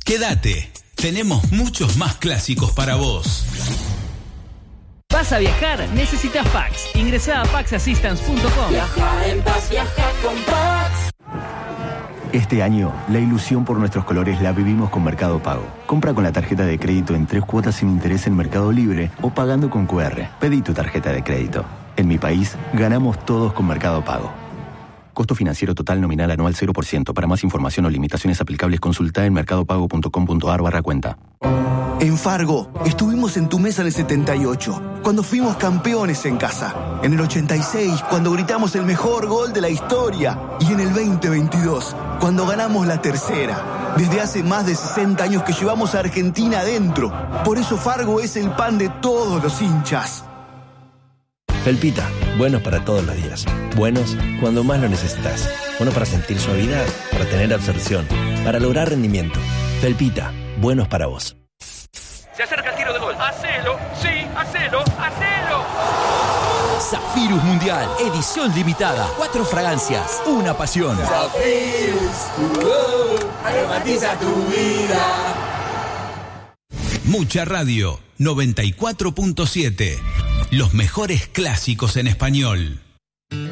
Quédate, tenemos muchos más clásicos para vos. ¿Vas a viajar? Necesitas Pax. Ingresá a paxassistance.com. Viaja en paz, viaja con Pax. Este año, la ilusión por nuestros colores la vivimos con Mercado Pago. Compra con la tarjeta de crédito en 3 cuotas sin interés en Mercado Libre o pagando con QR. Pedí tu tarjeta de crédito. En mi país, ganamos todos con Mercado Pago. Costo financiero total nominal anual 0%. Para más información o limitaciones aplicables, consulta en mercadopago.com.ar/cuenta. En Fargo, estuvimos en tu mesa en el 78, cuando fuimos campeones en casa. En el 86, cuando gritamos el mejor gol de la historia. Y en el 2022, cuando ganamos la tercera. Desde hace más de 60 años que llevamos a Argentina adentro. Por eso Fargo es el pan de todos los hinchas. Felpita, buenos para todos los días. Buenos cuando más lo necesitas. Buenos para sentir suavidad, para tener absorción, para lograr rendimiento. Felpita, buenos para vos. Se acerca el tiro de gol. ¡Hacelo! ¡Sí! ¡Hacelo! ¡Hacelo! Zafirus Mundial, edición limitada. 4 fragancias, una pasión. Zafirus, aromatiza tu vida. Mucha Radio 94.7. Los mejores clásicos en español.